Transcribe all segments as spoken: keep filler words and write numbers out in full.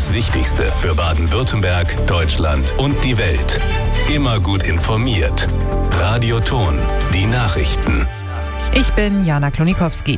Das Wichtigste für Baden-Württemberg, Deutschland und die Welt. Immer gut informiert. Radio Ton, die Nachrichten. Ich bin Jana Klonikowski.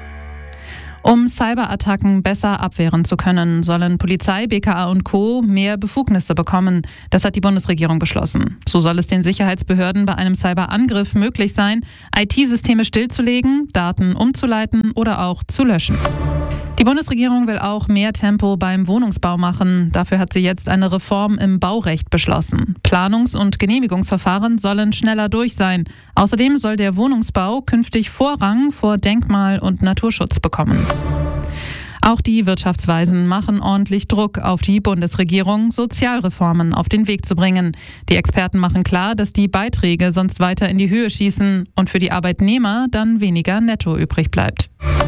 Um Cyberattacken besser abwehren zu können, sollen Polizei, B K A und Co. mehr Befugnisse bekommen. Das hat die Bundesregierung beschlossen. So soll es den Sicherheitsbehörden bei einem Cyberangriff möglich sein, I T-Systeme stillzulegen, Daten umzuleiten oder auch zu löschen. Die Bundesregierung will auch mehr Tempo beim Wohnungsbau machen. Dafür hat sie jetzt eine Reform im Baurecht beschlossen. Planungs- und Genehmigungsverfahren sollen schneller durch sein. Außerdem soll der Wohnungsbau künftig Vorrang vor Denkmal- und Naturschutz bekommen. Auch die Wirtschaftsweisen machen ordentlich Druck auf die Bundesregierung, Sozialreformen auf den Weg zu bringen. Die Experten machen klar, dass die Beiträge sonst weiter in die Höhe schießen und für die Arbeitnehmer dann weniger netto übrig bleibt.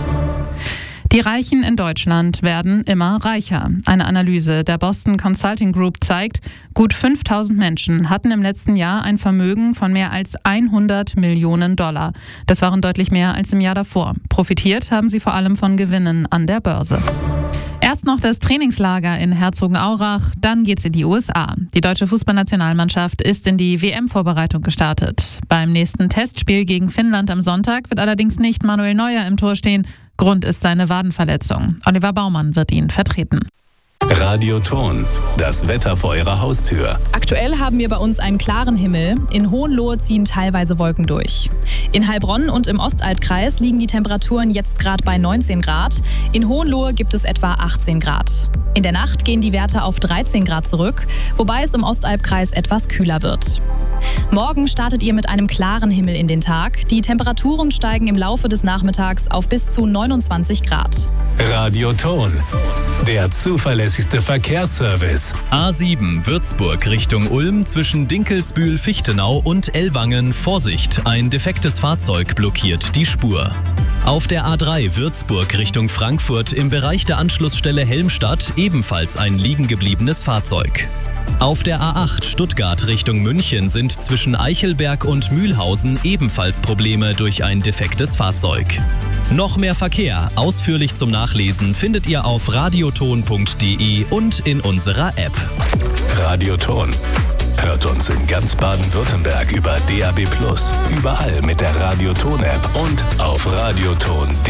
Die Reichen in Deutschland werden immer reicher. Eine Analyse der Boston Consulting Group zeigt, gut fünftausend Menschen hatten im letzten Jahr ein Vermögen von mehr als hundert Millionen Dollar. Das waren deutlich mehr als im Jahr davor. Profitiert haben sie vor allem von Gewinnen an der Börse. Erst noch das Trainingslager in Herzogenaurach, dann geht's in die U S A. Die deutsche Fußballnationalmannschaft ist in die W M-Vorbereitung gestartet. Beim nächsten Testspiel gegen Finnland am Sonntag wird allerdings nicht Manuel Neuer im Tor stehen. Grund ist seine Wadenverletzung. Oliver Baumann wird ihn vertreten. Radio Ton, das Wetter vor Ihrer Haustür. Aktuell haben wir bei uns einen klaren Himmel. In Hohenlohe ziehen teilweise Wolken durch. In Heilbronn und im Ostalbkreis liegen die Temperaturen jetzt gerade bei neunzehn Grad. In Hohenlohe gibt es etwa achtzehn Grad. In der Nacht gehen die Werte auf dreizehn Grad zurück, wobei es im Ostalbkreis etwas kühler wird. Morgen startet ihr mit einem klaren Himmel in den Tag. Die Temperaturen steigen im Laufe des Nachmittags auf bis zu neunundzwanzig Grad. Radio Ton, der zuverlässigste Verkehrsservice. A sieben Würzburg Richtung Ulm zwischen Dinkelsbühl-Fichtenau und Ellwangen. Vorsicht, ein defektes Fahrzeug blockiert die Spur. Auf der A drei Würzburg Richtung Frankfurt im Bereich der Anschlussstelle Helmstadt ebenfalls ein liegen gebliebenes Fahrzeug. Auf der A acht Stuttgart Richtung München sind zwischen Eichelberg und Mühlhausen ebenfalls Probleme durch ein defektes Fahrzeug. Noch mehr Verkehr, ausführlich zum Nachlesen, findet ihr auf radioton punkt de und in unserer App. Radio Ton. Hört uns in ganz Baden-Württemberg über D A B plus, überall mit der Radio Ton App und auf radioton punkt de.